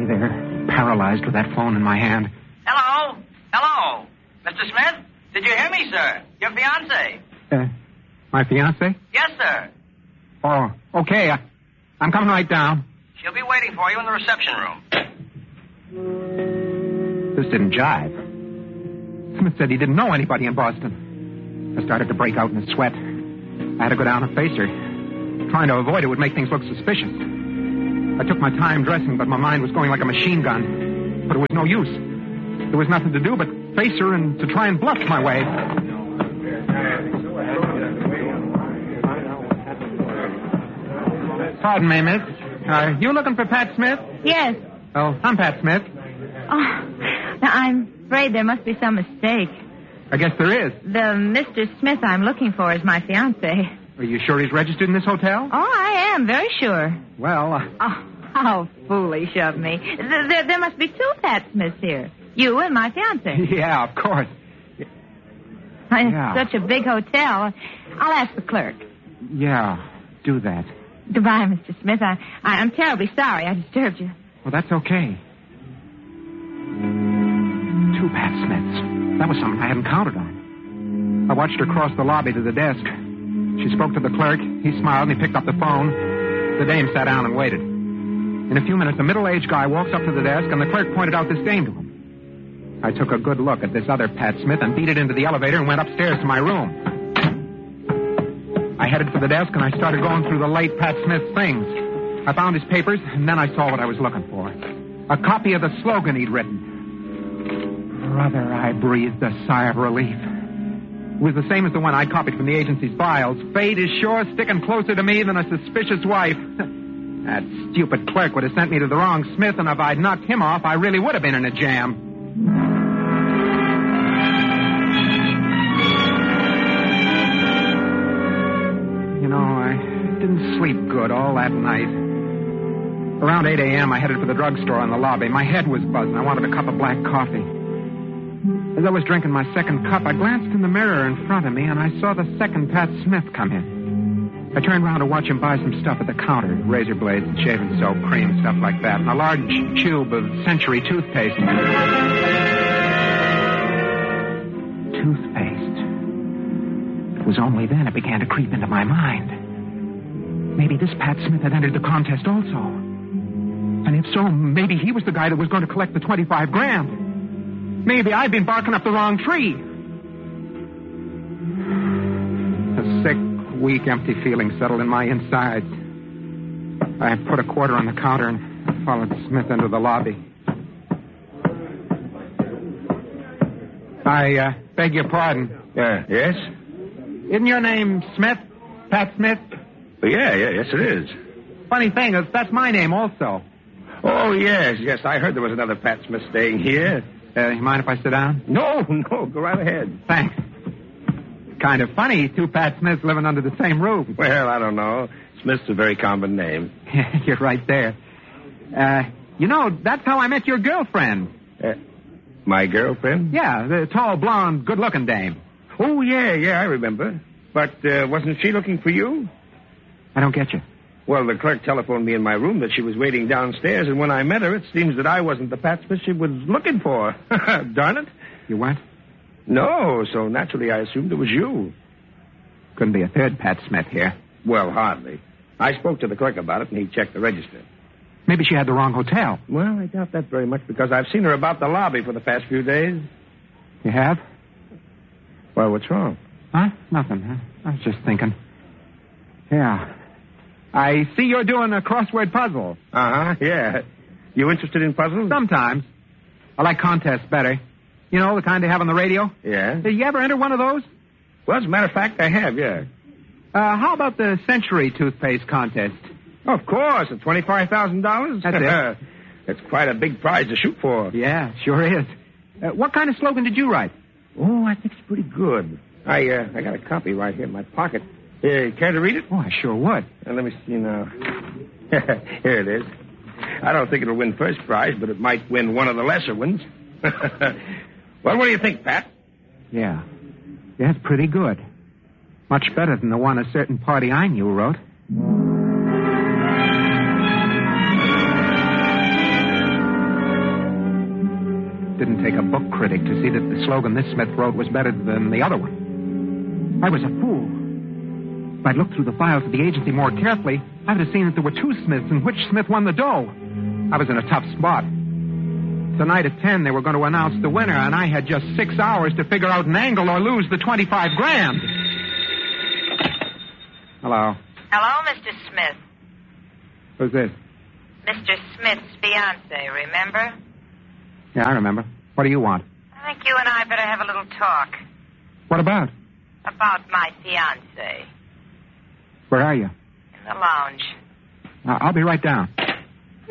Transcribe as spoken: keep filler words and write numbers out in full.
there, paralyzed with that phone in my hand. Hello? Hello? Mister Smith? Did you hear me, sir? Your fiancée. Uh, my fiancée? Yes, sir. Oh, okay. I, I'm coming right down. She'll be waiting for you in the reception room. This didn't jive. Smith said he didn't know anybody in Boston. I started to break out in a sweat. I had to go down and face her. Trying to avoid it would make things look suspicious. I took my time dressing, but my mind was going like a machine gun. But it was no use. There was nothing to do but face her and to try and bluff my way. Pardon me, miss. Are you looking for Pat Smith? Yes. Oh, I'm Pat Smith. Oh, now I'm afraid there must be some mistake. I guess there is. The Mister Smith I'm looking for is my fiancé. Are you sure he's registered in this hotel? Oh, I am, very sure. Well, uh... Oh, how foolish of me. There, there, there must be two Pat Smiths here. You and my fiancé. Yeah, of course. It's Yeah. such a big hotel. I'll ask the clerk. Yeah, do that. Goodbye, Mister Smith. I, I, I'm terribly sorry I disturbed you. Well, that's okay. Two Pat Smiths. That was something I hadn't counted on. I watched her cross the lobby to the desk. She spoke to the clerk. He smiled and he picked up the phone. The dame sat down and waited. In a few minutes, a middle-aged guy walks up to the desk and the clerk pointed out this dame to him. I took a good look at this other Pat Smith and beat it into the elevator and went upstairs to my room. I headed for the desk and I started going through the late Pat Smith's things. I found his papers and then I saw what I was looking for. A copy of the slogan he'd written. Brother, I breathed a sigh of relief. It was the same as the one I copied from the agency's files. Fate is sure sticking closer to me than a suspicious wife. That stupid clerk would have sent me to the wrong Smith, and if I'd knocked him off, I really would have been in a jam. You know, I didn't sleep good all that night. Around eight a.m., I headed for the drugstore in the lobby. My head was buzzing. I wanted a cup of black coffee. As I was drinking my second cup, I glanced in the mirror in front of me, and I saw the second Pat Smith come in. I turned around to watch him buy some stuff at the counter, razor blades and shaving soap, cream, stuff like that, and a large tube of Century toothpaste. Toothpaste. It was only then it began to creep into my mind. Maybe this Pat Smith had entered the contest also. And if so, maybe he was the guy that was going to collect the twenty-five grand. Maybe I'd been barking up the wrong tree. A sick, weak, empty feeling settled in my insides. I put a quarter on the counter and followed Smith into the lobby. I uh, beg your pardon. Uh, yes? Isn't your name Smith? Pat Smith? Uh, yeah, yeah, yes it is. Funny thing is, that's my name also. Oh, yes, yes, I heard there was another Pat Smith staying here. Uh, you mind if I sit down? No, no, go right ahead. Thanks. Kind of funny, two Pat Smiths living under the same roof. Well, I don't know. Smith's a very common name. You're right there. Uh, you know, that's how I met your girlfriend. Uh, my girlfriend? Yeah, the tall, blonde, good-looking dame. Oh, yeah, yeah, I remember. But uh, wasn't she looking for you? I don't get you. Well, the clerk telephoned me in my room that she was waiting downstairs, and when I met her, it seems that I wasn't the Pat Smith she was looking for. Darn it. You weren't? No, so naturally I assumed it was you. Couldn't be a third Pat Smith here. Well, hardly. I spoke to the clerk about it, and he checked the register. Maybe she had the wrong hotel. Well, I doubt that very much, because I've seen her about the lobby for the past few days. You have? Well, what's wrong? Huh? Nothing. Huh? I was just thinking. Yeah. I see you're doing a crossword puzzle. Uh-huh, yeah. You interested in puzzles? Sometimes. I like contests better. You know, the kind they have on the radio? Yeah. Did you ever enter one of those? Well, as a matter of fact, I have, yeah. Uh, how about the Century toothpaste contest? Of course, at twenty-five thousand dollars? That's it. That's quite a big prize to shoot for. Yeah, sure is. Uh, what kind of slogan did you write? Oh, I think it's pretty good. I uh, I got a copy right here in my pocket. Uh, care to read it? Oh, I sure would. Uh, let me see now. Here it is. I don't think it'll win first prize, but it might win one of the lesser ones. Well, what do you think, Pat? Yeah. Yeah, it's pretty good. Much better than the one a certain party I knew wrote. to see that the slogan this Smith wrote was better than the other one. I was a fool. If I'd looked through the files of the agency more carefully, I would have seen that there were two Smiths and which Smith won the dough. I was in a tough spot. Tonight at ten, they were going to announce the winner, and I had just six hours to figure out an angle or lose the twenty-five grand. Hello. Hello, Mister Smith. Who's this? Mister Smith's fiancé, remember? Yeah, I remember. What do you want? I think you and I better have a little talk. What about? About my fiancé. Where are you? In the lounge. Uh, I'll be right down.